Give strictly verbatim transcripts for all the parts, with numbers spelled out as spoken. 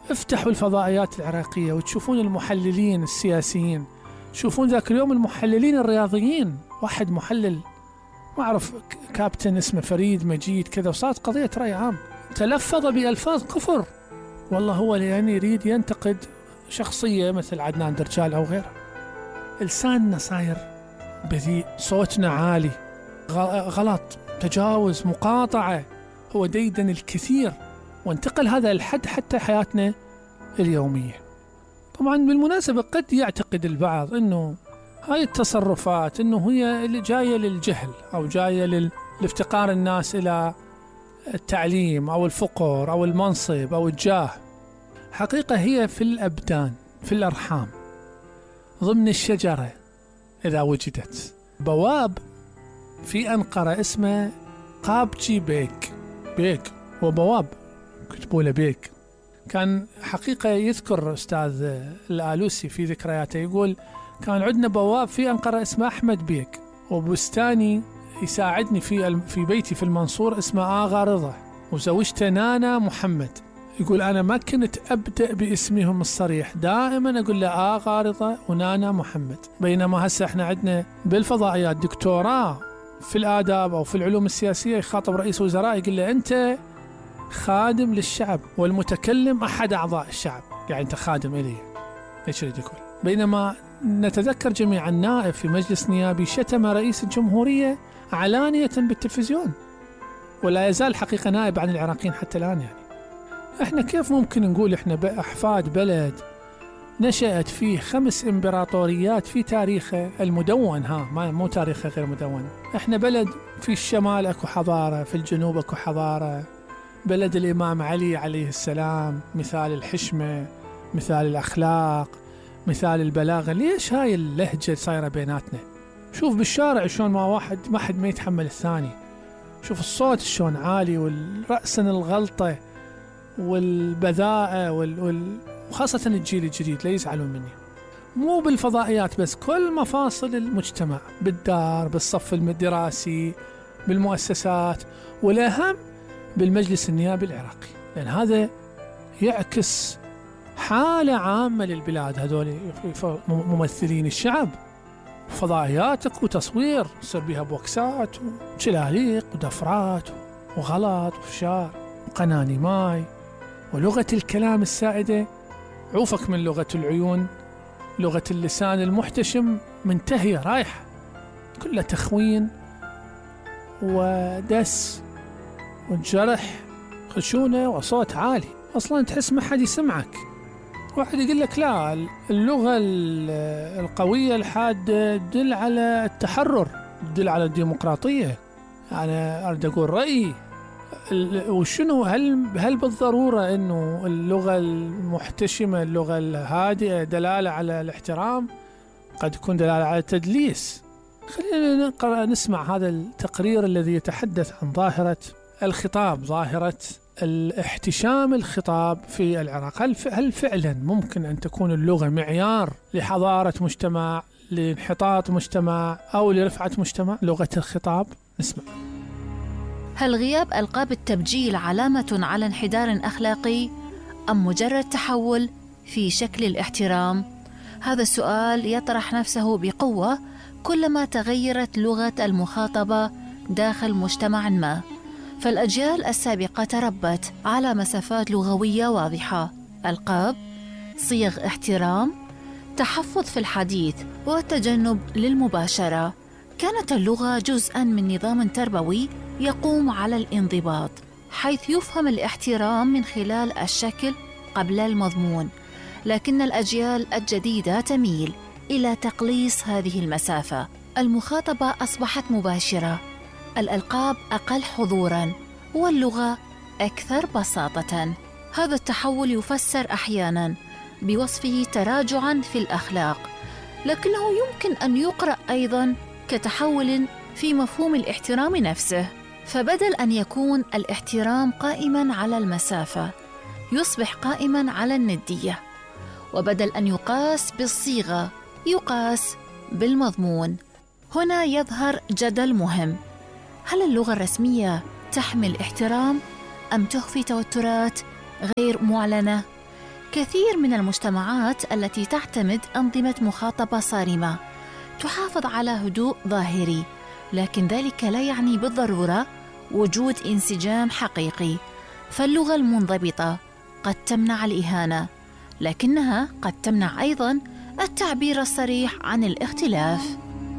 افتحوا الفضائيات العراقية وتشوفون المحللين السياسيين، تشوفون ذاك اليوم المحللين الرياضيين، واحد محلل ما أعرف كابتن اسمه فريد مجيد كذا، وصارت قضية رأي عام، تلفظ بألفاظ كفر، والله هو يعني يريد ينتقد شخصية مثل عدنان درجال أو غيره. لساننا صاير بذيء، صوتنا عالي، غلط، تجاوز، مقاطعة، هو ديدن الكثير، وانتقل هذا الحد حتى حياتنا اليومية. طبعا بالمناسبة قد يعتقد البعض أنه هاي التصرفات أنه هي اللي جاية للجهل أو جاية لافتقار الناس إلى التعليم أو الفقر أو المنصب أو الجاه. حقيقة هي في الأبدان، في الأرحام، ضمن الشجرة إذا وجدت. بواب في أنقرة اسمه قابجي بيك، بيك وبواب كتبوا له بيك. كان حقيقة يذكر أستاذ الآلوسي في ذكرياته يقول كان عندنا بواب في أنقرة اسمه أحمد بيك، وبستاني يساعدني في في بيتي في المنصور اسمه آغا رضا، وزوجته نانا محمد. يقول أنا ما كنت أبدأ باسمهم الصريح، دائما أقول له آغا رضا ونانا محمد. بينما هسه احنا عندنا بالفضائيات دكتوراه في الآداب أو في العلوم السياسية يخاطب رئيس وزراء يقول له أنت خادم للشعب والمتكلم أحد أعضاء الشعب، يعني أنت خادم إلي. إيش يريد يقول؟ بينما نتذكر جميعا نائب في مجلس نيابي شتم رئيس الجمهورية علانية بالتلفزيون، ولا يزال حقيقة نائب عن العراقيين حتى الآن. يعني احنا كيف ممكن نقول احنا أحفاد بلد نشأت فيه خمس إمبراطوريات في تاريخه المدون، ها ما مو تاريخه غير مدون. احنا بلد في الشمال اكو حضارة، في الجنوب اكو حضارة، بلد الإمام علي عليه السلام، مثال الحشمة، مثال الأخلاق، مثال البلاغة. ليش هاي اللهجة صايرة بيناتنا؟ شوف بالشارع شلون ما واحد ما حد ما يتحمل الثاني، شوف الصوت شلون عالي، والرأسن الغلطة والبذاءة وال... وال... وخاصة الجيل الجديد لا يزعلون مني. مو بالفضائيات بس، كل مفاصل المجتمع، بالدار، بالصف الدراسي، بالمؤسسات، والأهم بالمجلس النيابي العراقي، لأن هذا يعكس حالة عامة للبلاد. هذول ممثلين الشعب، فضائياتك وتصوير يصير بها بوكسات وشلاليق ودفرات وغلط وفشار وقناني ماي، ولغة الكلام السائدة، عوفك من لغة العيون، لغة اللسان المحتشم منتهية رايحة، كلها تخوين ودس والجرح، خشونة وصوت عالي، أصلا تحس ما حد يسمعك. واحد يقول لك لا، اللغة القوية الحادة تدل على التحرر، تدل على الديمقراطية، أنا أريد أقول رأيي. وشنو هل هل بالضرورة إنه اللغة المحتشمة، اللغة الهادئة دلالة على الاحترام؟ قد يكون دلالة على التدليس. خلينا نقرأ نسمع هذا التقرير الذي يتحدث عن ظاهرة الخطاب، ظاهرة الاحتشام الخطاب في العراق. هل هل فعلا ممكن أن تكون اللغة معيار لحضارة مجتمع، لانحطاط مجتمع، أو لرفعة مجتمع؟ لغة الخطاب. نسمع. هل غياب ألقاب التبجيل علامة على انحدار أخلاقي أم مجرد تحول في شكل الاحترام؟ هذا السؤال يطرح نفسه بقوة كلما تغيرت لغة المخاطبة داخل مجتمع ما، فالأجيال السابقة تربت على مسافات لغوية واضحة، ألقاب، صيغ احترام، تحفظ في الحديث والتجنب للمباشرة. كانت اللغة جزءاً من نظام تربوي يقوم على الانضباط، حيث يفهم الاحترام من خلال الشكل قبل المضمون، لكن الأجيال الجديدة تميل إلى تقليص هذه المسافة. المخاطبة أصبحت مباشرة، الألقاب أقل حضوراً، واللغة أكثر بساطة. هذا التحول يفسر أحياناً بوصفه تراجعاً في الأخلاق، لكنه يمكن أن يقرأ أيضاً كتحول في مفهوم الاحترام نفسه، فبدل أن يكون الاحترام قائماً على المسافة يصبح قائماً على الندية، وبدل أن يقاس بالصيغة يقاس بالمضمون. هنا يظهر جدل مهم: هل اللغة الرسمية تحمل احترام أم تخفي توترات غير معلنة؟ كثير من المجتمعات التي تعتمد أنظمة مخاطبة صارمة تحافظ على هدوء ظاهري، لكن ذلك لا يعني بالضرورة وجود انسجام حقيقي. فاللغة المنضبطة قد تمنع الإهانة، لكنها قد تمنع أيضاً التعبير الصريح عن الاختلاف.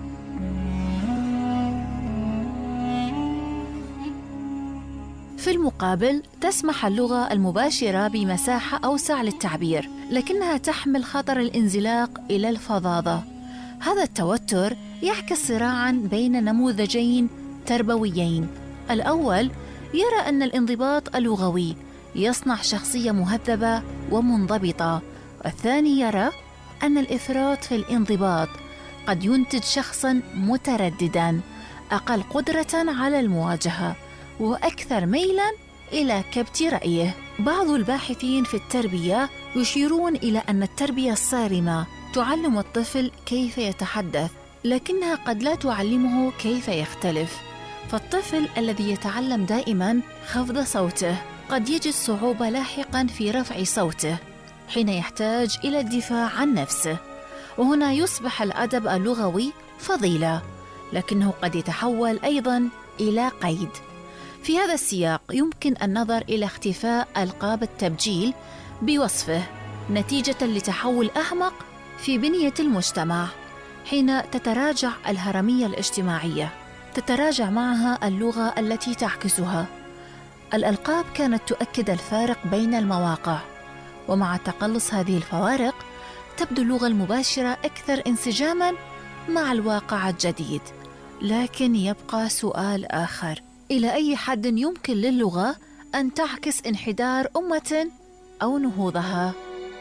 في المقابل، تسمح اللغة المباشرة بمساحة أوسع للتعبير، لكنها تحمل خطر الانزلاق إلى الفظاظة. هذا التوتر يعكس صراعاً بين نموذجين تربويين. الأول يرى أن الانضباط اللغوي يصنع شخصية مهذبة ومنضبطة، والثاني يرى أن الإفراط في الانضباط قد ينتج شخصاً متردداً، أقل قدرة على المواجهة وأكثر ميلاً إلى كبت رأيه. بعض الباحثين في التربية يشيرون إلى أن التربية الصارمة تعلم الطفل كيف يتحدث، لكنها قد لا تعلمه كيف يختلف. فالطفل الذي يتعلم دائماً خفض صوته قد يجد صعوبة لاحقاً في رفع صوته حين يحتاج إلى الدفاع عن نفسه، وهنا يصبح الأدب اللغوي فضيلة، لكنه قد يتحول أيضاً إلى قيد. في هذا السياق يمكن النظر إلى اختفاء ألقاب التبجيل بوصفه نتيجة لتحول أحمق في بنية المجتمع. حين تتراجع الهرمية الاجتماعية تتراجع معها اللغة التي تعكسها. الألقاب كانت تؤكد الفارق بين المواقع، ومع تقلص هذه الفوارق تبدو اللغة المباشرة أكثر انسجاماً مع الواقع الجديد. لكن يبقى سؤال آخر: إلى أي حد يمكن للغة أن تعكس انحدار أمة أو نهوضها؟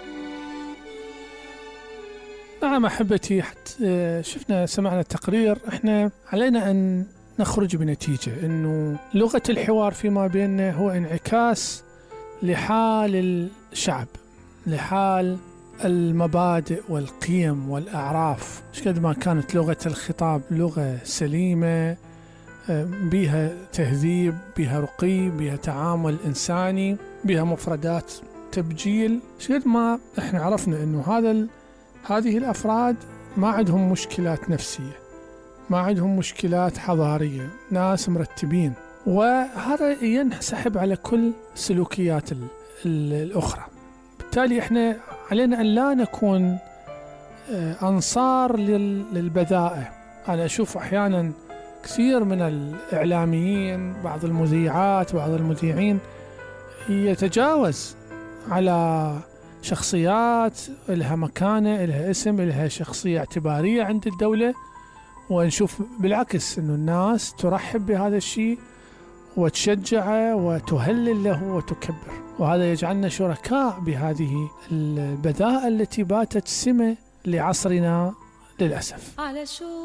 نعم أحبتي، حتى شفنا سمعنا التقرير، إحنا علينا أن نخرج بنتيجة أنه لغة الحوار فيما بيننا هو انعكاس لحال الشعب، لحال المبادئ والقيم والأعراف. قد ما كانت لغة الخطاب لغة سليمة بها تهذيب، بها رقي، بها تعامل إنساني، بها مفردات تبجيل، قد ما إحنا عرفنا أنه هذا ال... هذه الأفراد ما عندهم مشكلات نفسية، ما عندهم مشكلات حضارية، ناس مرتبين، وهذا ينسحب على كل سلوكيات ال... ال... الأخرى. بالتالي إحنا علينا أن لا نكون أنصار لل... للبذاءة. أنا أشوف أحيانا كثير من الإعلاميين، بعض المذيعات، بعض المذيعين يتجاوز على شخصيات لها مكانة، لها اسم، لها شخصية اعتبارية عند الدولة، ونشوف بالعكس أنه الناس ترحب بهذا الشيء وتشجعه وتهلل له وتكبر، وهذا يجعلنا شركاء بهذه البذاءة التي باتت سمة لعصرنا للأسف.